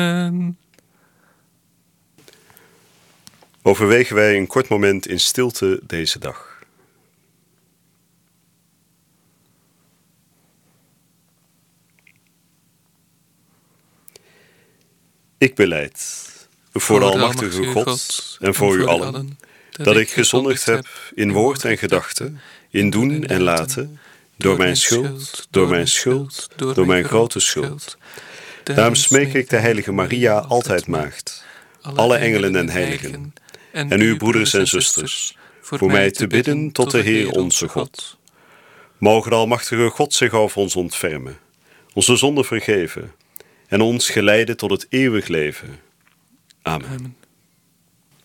Overwegen wij een kort moment in stilte deze dag. Ik belijd voor de Almachtige God en voor u allen, dat ik gezondigd heb in woord en gedachte, in doen en laten, door mijn schuld, door mijn grote schuld. Daarom smeek ik de heilige Maria, altijd maagd, alle engelen en heiligen, en uw broeders en zusters, voor mij te bidden tot de Heer onze God. Mogen de Almachtige God zich over ons ontfermen, onze zonden vergeven en ons geleiden tot het eeuwig leven. Amen.